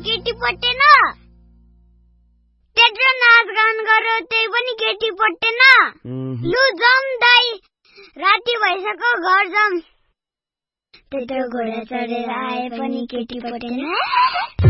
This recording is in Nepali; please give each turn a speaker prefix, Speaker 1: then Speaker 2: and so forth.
Speaker 1: केटी पटेन। त्यत्रो नाचगान गर्यो त्यही पनि केटी पटेन। लु जाउँ दाइ, राति भइसक्यो, घर जाउँ। त्यत्रो घोडा चढेर आए पनि केटी पटेन।